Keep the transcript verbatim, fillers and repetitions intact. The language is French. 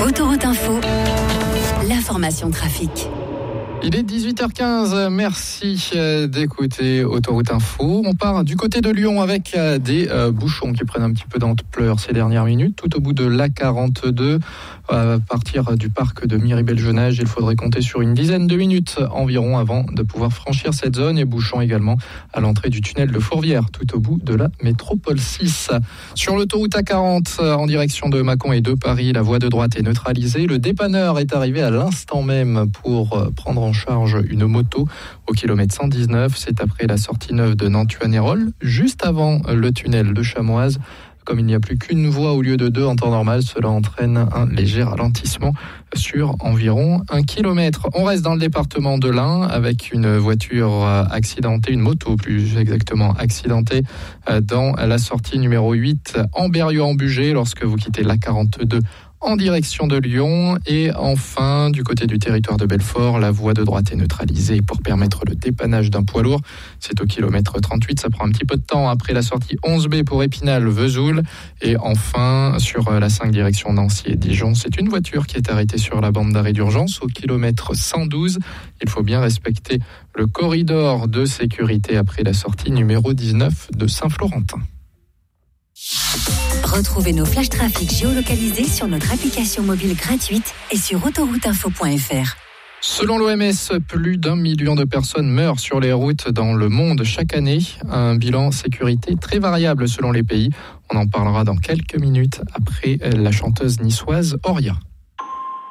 Autoroute Info, l'information trafic. Il est dix-huit heures quinze, merci d'écouter Autoroute Info. On part du côté de Lyon avec des bouchons qui prennent un petit peu d'ampleur ces dernières minutes. Tout au bout de l'A quarante-deux, à partir du parc de Miribel-Jonage, il faudrait compter sur une dizaine de minutes environ avant de pouvoir franchir cette zone. Et bouchons également à l'entrée du tunnel de Fourvière, tout au bout de la métropole six. Sur l'autoroute A quarante, en direction de Mâcon et de Paris, la voie de droite est neutralisée. Le dépanneur est arrivé à l'instant même pour prendre en charge une moto au kilomètre cent dix-neuf. C'est après la sortie neuve de Nantuan-Hérol, juste avant le tunnel de Chamoise. Comme il n'y a plus qu'une voie au lieu de deux en temps normal, cela entraîne un léger ralentissement sur environ un kilomètre. On reste dans le département de l'Ain avec une voiture accidentée, une moto plus exactement accidentée dans la sortie numéro huit en Berrieux-en-Bugey lorsque vous quittez l'A quarante-deux en direction de Lyon. Et enfin, du côté du territoire de Belfort, la voie de droite est neutralisée pour permettre le dépannage d'un poids lourd. C'est au kilomètre trente-huit, ça prend un petit peu de temps après la sortie onze B pour Épinal-Vesoul. Et enfin, sur la cinq direction Nancy et Dijon, c'est une voiture qui est arrêtée sur la bande d'arrêt d'urgence au kilomètre cent douze. Il faut bien respecter le corridor de sécurité après la sortie numéro dix-neuf de Saint-Florentin. Retrouvez nos flash trafic géolocalisés sur notre application mobile gratuite et sur autoroute info point f r. Selon l'O M S, plus d'un million de personnes meurent sur les routes dans le monde chaque année. Un bilan sécurité très variable selon les pays. On en parlera dans quelques minutes après la chanteuse niçoise Auria.